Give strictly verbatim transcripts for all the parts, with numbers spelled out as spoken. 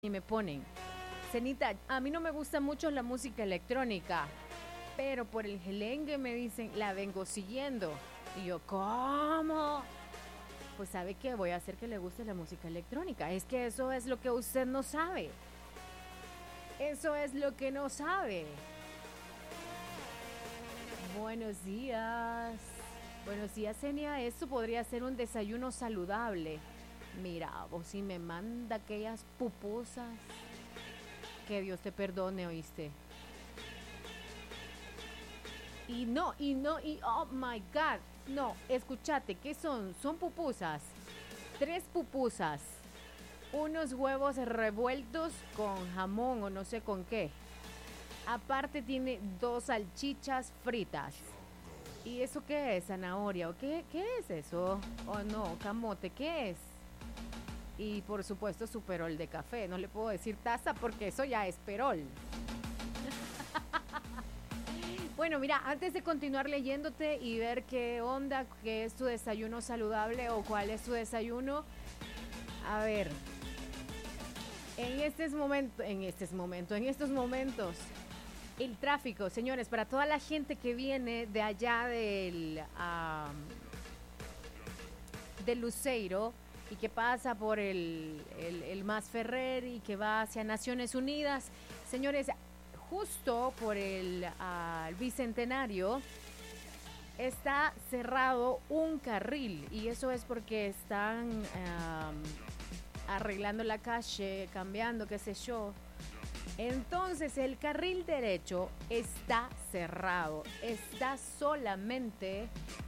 y me ponen, Cenita, a mí no me gusta mucho la música electrónica, pero por el gelengue me dicen, la vengo siguiendo. Y yo, ¿cómo? Pues sabe que voy a hacer que le guste la música electrónica. Es que eso es lo que usted no sabe. Eso es lo que no sabe. Buenos días. Buenos días, Enia. Esto podría ser un desayuno saludable. Mira, vos si me manda aquellas pupusas. Que Dios te perdone, ¿oíste? Y no, y no, y oh my God. No, escúchate, ¿qué son? Son pupusas. Tres pupusas. Unos huevos revueltos con jamón o no sé con qué. Aparte tiene dos salchichas fritas. ¿Y eso qué es? ¿Zanahoria? ¿O qué, qué es eso? ¿O no? ¿Camote? ¿Qué es? Y por supuesto su perol de café. No le puedo decir taza porque eso ya es perol. Bueno, mira, antes de continuar leyéndote y ver qué onda, qué es tu desayuno saludable o cuál es tu desayuno, a ver, en estos momentos, en estos momentos, en estos momentos, el tráfico, señores, para toda la gente que viene de allá del, um, del Luceiro y que pasa por el, el, el Masferrer y que va hacia Naciones Unidas, señores, justo por el uh, Bicentenario está cerrado un carril y eso es porque están um, arreglando la calle, cambiando, qué sé yo. Entonces el carril derecho está cerrado, está solamente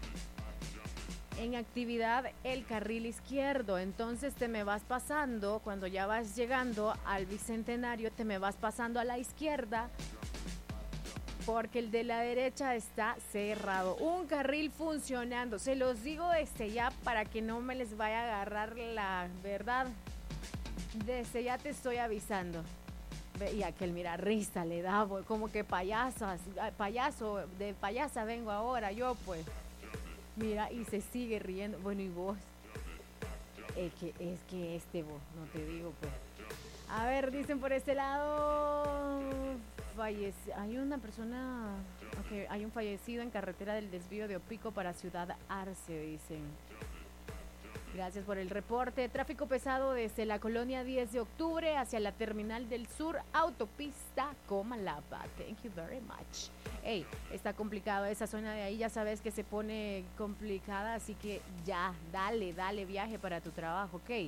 en actividad el carril izquierdo. Entonces te me vas pasando, cuando ya vas llegando al Bicentenario, te me vas pasando a la izquierda porque el de la derecha está cerrado. Un carril funcionando. Se los digo desde ya para que no me les vaya a agarrar la verdad. Desde ya te estoy avisando. Y aquel, mira, risa le da, como que payasas, payaso, de payasa vengo ahora, yo pues. Mira, y se sigue riendo. Bueno, y vos. Es que, es que este vos, no te digo, pues. A ver, dicen por este lado. Fallece. Hay una persona. Ok, hay un fallecido en carretera del desvío de Opico para Ciudad Arce, dicen. Gracias por el reporte. Tráfico pesado desde la colonia diez de octubre hacia la terminal del sur, autopista Comalapa. Thank you very much. Hey, está complicado esa zona de ahí, ya sabes que se pone complicada, así que ya, dale, dale viaje para tu trabajo, ok.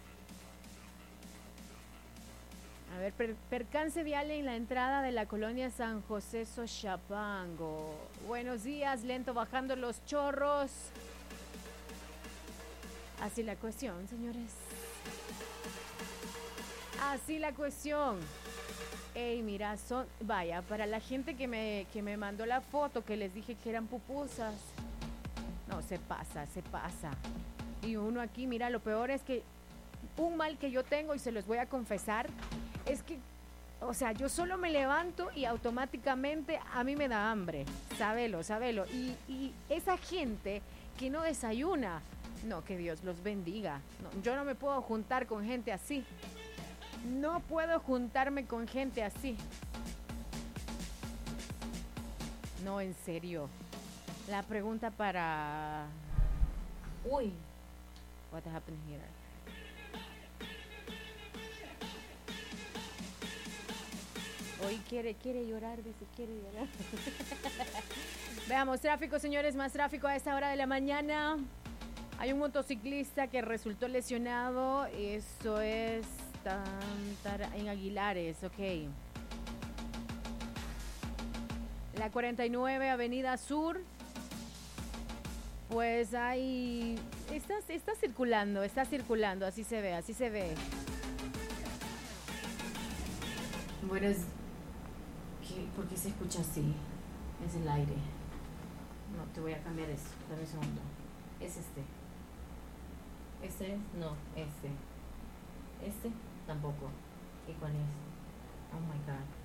A ver, per, percance vial en la entrada de la colonia San José Xochapango. Buenos días, lento bajando los chorros. Así la cuestión, señores. Así la cuestión. Ey, mira, son, vaya, para la gente que me, que me mandó la foto, que les dije que eran pupusas. No, se pasa, se pasa. Y uno aquí, mira, lo peor es que un mal que yo tengo, y se los voy a confesar, es que, o sea, yo solo me levanto y automáticamente a mí me da hambre. Sábelo, sábelo. Y, y esa gente que no desayuna, no, que Dios los bendiga. No, yo no me puedo juntar con gente así. No puedo juntarme con gente así. No, en serio. La pregunta para... Uy. What happened here? Hoy quiere, quiere llorar, dice, quiere llorar. Veamos, tráfico, señores, más tráfico a esta hora de la mañana. Hay un motociclista que resultó lesionado. Eso es tan, tan, en Aguilares, ok. La cuarenta y nueve Avenida Sur. Pues hay... Está, está circulando, está circulando. Así se ve, así se ve. Bueno, es... ¿Qué? ¿Por qué se escucha así? Es el aire. No, te voy a cambiar esto. Dame un segundo. Es este. Este es, no, este. Este tampoco. ¿Y cuál es? Oh my God.